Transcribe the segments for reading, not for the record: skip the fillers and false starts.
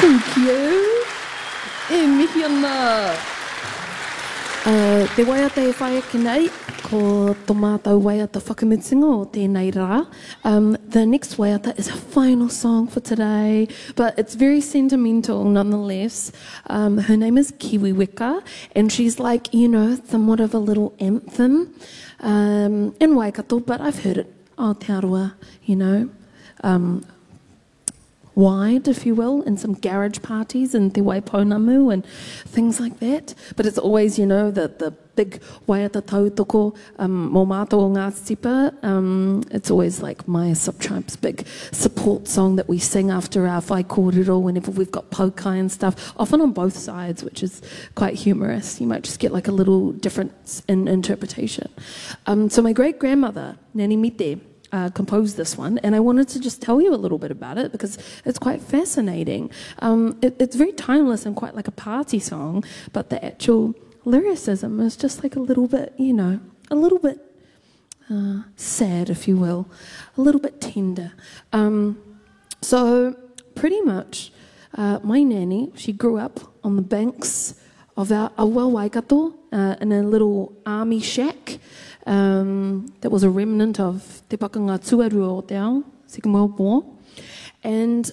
Thank you. E mihi ana. Te waiata e whai ake nei, ko tō mātou waiata whakamitsinga o tēnei rā. The next waiata is a final song for today, but it's very sentimental nonetheless. Her name is Kiwi Weka, and she's like, you know, somewhat of a little anthem in Waikato, but I've heard it Aotearoa, you know, wide, if you will, in some garage parties in Te Waipounamu and things like that. But it's always, you know, the big waiata tautoko mō mātou o ngā tipa. It's always like my subtribe's big support song that we sing after our whai kōrero whenever we've got paukai and stuff, often on both sides, which is quite humorous. You might just get like a little difference in interpretation. So my great-grandmother, Nani Mite, composed this one, and I wanted to just tell you a little bit about it because it's quite fascinating. It's very timeless and quite like a party song, but the actual lyricism is just like a little bit, you know, a little bit sad, if you will, a little bit tender. So pretty much my nanny, she grew up on the banks of our Awa Waikato in a little army shack that was a remnant of Te Pakanga Tuarua o te ao, Second World War. And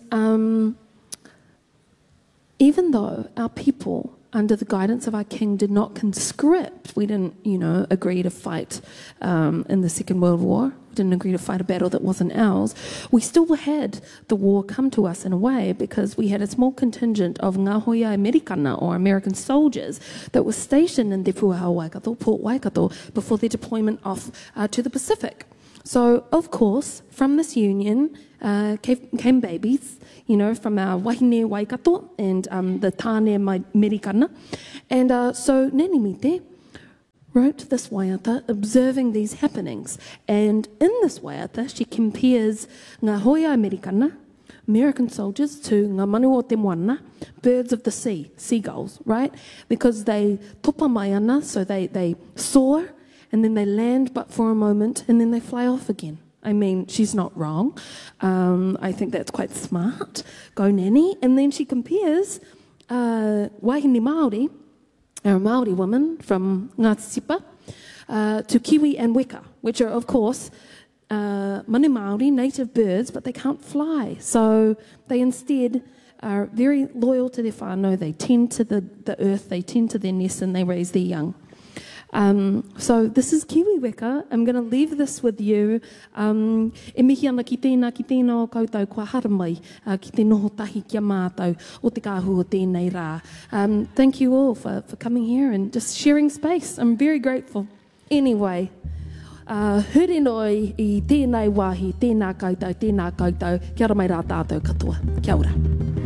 even though our people, under the guidance of our king, did not conscript, we didn't, you know, agree to fight in the Second World War, we didn't agree to fight a battle that wasn't ours, we still had the war come to us in a way because we had a small contingent of ngā hoia Amerikana, or American soldiers, that were stationed in Te Puaha Waikato, Port Waikato, before their deployment off to the Pacific. So, of course, from this union came babies, you know, from our wahine Waikato and the tāne Amerikana. And so Nani Mite wrote this waiata observing these happenings. And in this waiata, she compares ngā hoia Amerikana, American soldiers, to ngā manu o te moana, birds of the sea, seagulls, right? Because they topa mai ana, so they soar, and then they land but for a moment, and then they fly off again. I mean, she's not wrong. I think that's quite smart. Go Nani. And then she compares wahine Māori, our Māori women from Ngāti Tipa, to Kiwi and Weka, which are, of course, manu Māori, native birds, but they can't fly. So they instead are very loyal to their whānau. They tend to the earth, they tend to their nest, and they raise their young. So this is Kiwi Weka. I'm going to leave this with you. E mihi ana ki tēnā o koutou kua hara mai, ki te noho tahi kia mātou o te kāhu o tēnei rā. Thank you all for coming here and just sharing space. I'm very grateful. Anyway, hure noi I tēnei wāhi, tēnā koutou, kia ora mai rā tātou katoa. Kia ora.